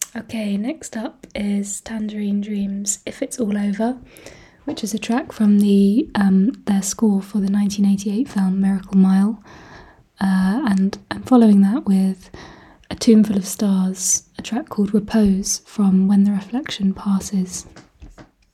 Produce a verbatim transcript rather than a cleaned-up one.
Okay, next up is Tangerine Dreams If It's All Over, which is a track from the um, their score for the nineteen eighty-eight film Miracle Mile. Uh, and I'm following that with A Tomb Full of Stars, a track called Repose from When the Reflection Passes.